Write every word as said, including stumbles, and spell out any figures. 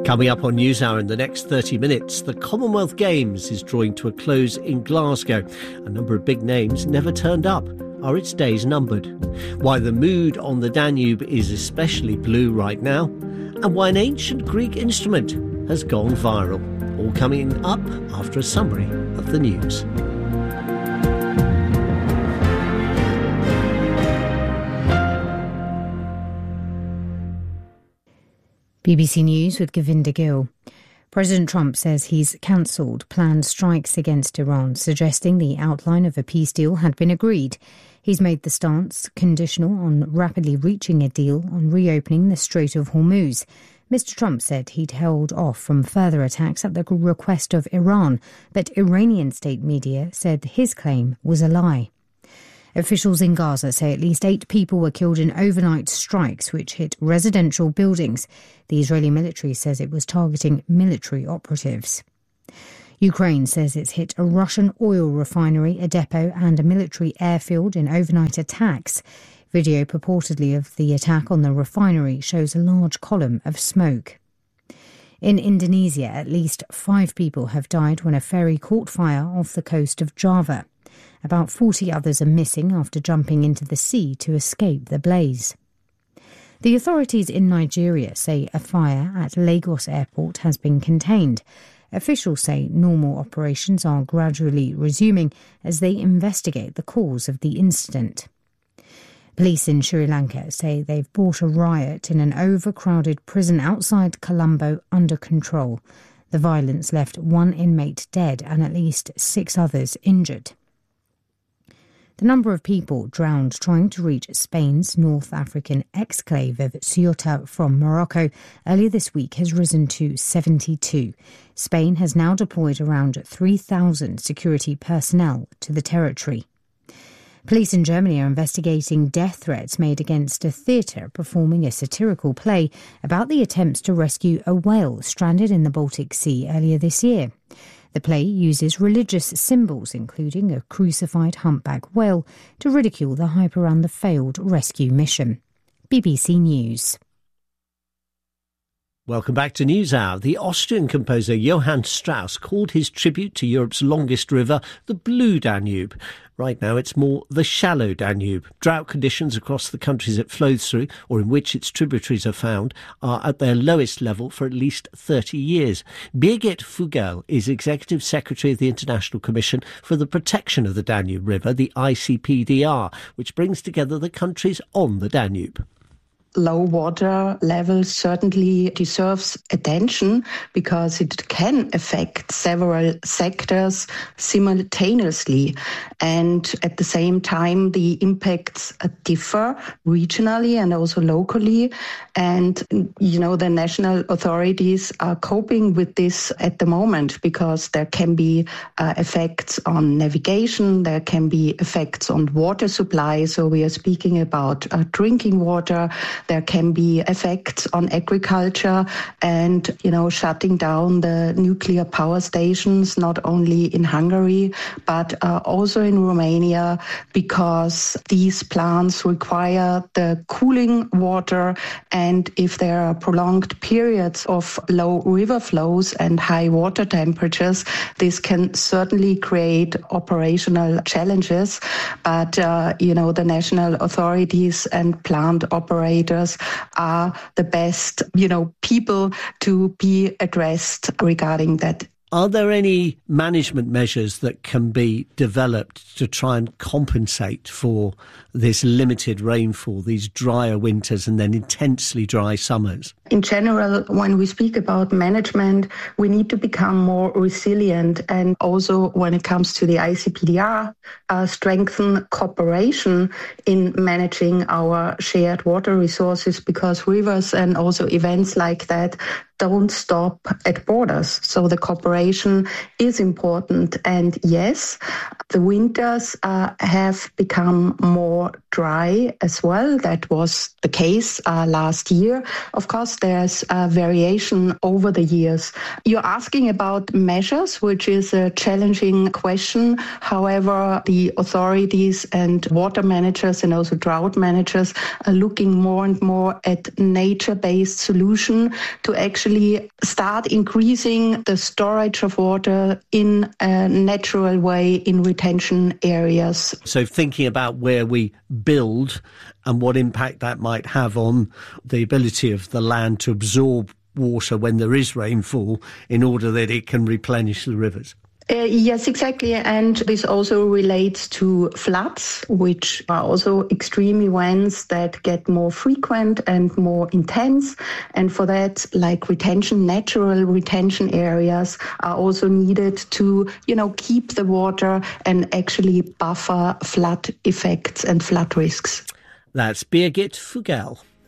Coming up on NewsHour in the next thirty minutes, the Commonwealth Games is drawing to a close in Glasgow. A number of big names never turned up. Are its days numbered? Why the mood on the Danube is especially blue right now, and why an ancient Greek instrument has gone viral. All coming up after a summary of the news. B B C News with Govinda Gill. President Trump says he's cancelled planned strikes against Iran, suggesting the outline of a peace deal had been agreed. He's made the stance conditional on rapidly reaching a deal on reopening the Strait of Hormuz. Mister Trump said he'd held off from further attacks at the request of Iran, but Iranian state media said his claim was a lie. Officials in Gaza say at least eight people were killed in overnight strikes which hit residential buildings. The Israeli military says it was targeting military operatives. Ukraine says it's hit a Russian oil refinery, a depot and a military airfield in overnight attacks. Video purportedly of the attack on the refinery shows a large column of smoke. In Indonesia, at least five people have died when a ferry caught fire off the coast of Java. About forty others are missing after jumping into the sea to escape the blaze. The authorities in Nigeria say a fire at Lagos Airport has been contained. Officials say normal operations are gradually resuming as they investigate the cause of the incident. Police in Sri Lanka say they've brought a riot in an overcrowded prison outside Colombo under control. The violence left one inmate dead and at least six others injured. The number of people drowned trying to reach Spain's North African exclave of Ceuta from Morocco earlier this week has risen to seventy-two. Spain has now deployed around three thousand security personnel to the territory. Police in Germany are investigating death threats made against a theatre performing a satirical play about the attempts to rescue a whale stranded in the Baltic Sea earlier this year. The play uses religious symbols, including a crucified humpback whale, to ridicule the hype around the failed rescue mission. B B C News. Welcome back to NewsHour. The Austrian composer Johann Strauss called his tribute to Europe's longest river the Blue Danube. Right now it's more the Shallow Danube. Drought conditions across the countries it flows through, or in which its tributaries are found, are at their lowest level for at least thirty years. Birgit Fugel is Executive Secretary of the International Commission for the Protection of the Danube River, the I C P D R, which brings together the countries on the Danube. Low water level certainly deserves attention because it can affect several sectors simultaneously. And at the same time, the impacts differ regionally and also locally. And, you know, the national authorities are coping with this at the moment because there can be uh, effects on navigation, there can be effects on water supply. So we are speaking about uh, drinking water. There can be effects on agriculture and, you know, shutting down the nuclear power stations, not only in Hungary, but uh, also in Romania, because these plants require the cooling water. And if there are prolonged periods of low river flows and high water temperatures, this can certainly create operational challenges. But, uh, you know, the national authorities and plant operators are the best, you know, people to be addressed regarding that. Are there any management measures that can be developed to try and compensate for this limited rainfall, these drier winters and then intensely dry summers? In general, when we speak about management, we need to become more resilient, and also when it comes to the I C P D R, uh, strengthen cooperation in managing our shared water resources, because rivers and also events like that don't stop at borders. So the cooperation is important. And yes, the winters uh, have become more dry as well. That was the case uh, last year. Of course, there's a variation over the years. You're asking about measures, which is a challenging question. However, the authorities and water managers and also drought managers are looking more and more at nature-based solution to actually actually start increasing the storage of water in a natural way in retention areas. So thinking about where we build and what impact that might have on the ability of the land to absorb water when there is rainfall in order that it can replenish the rivers. Uh, yes, exactly. And this also relates to floods, which are also extreme events that get more frequent and more intense. And for that, like retention, natural retention areas are also needed to, you know, keep the water and actually buffer flood effects and flood risks. That's Birgit Fugel.